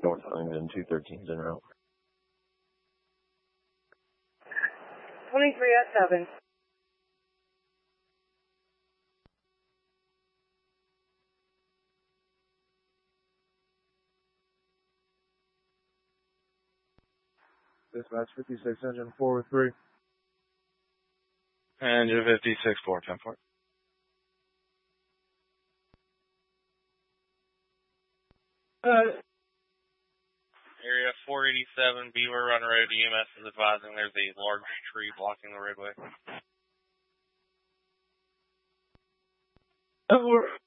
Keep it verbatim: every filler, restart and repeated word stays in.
North Huntington, two thirteens en route. twenty-three at seven. Dispatch fifty-six, engine four with three. Engine fifty-six, four, ten four. Uh, Area four eighty-seven, Beaver Run Road, E M S is advising there's a large tree blocking the roadway. Over.